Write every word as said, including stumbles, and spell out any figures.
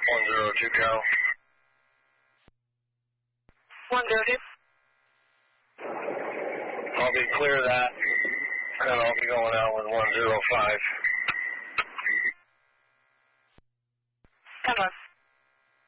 one zero two Cal. one zero two. I'll be clear of that, and I'll be going out with one zero five.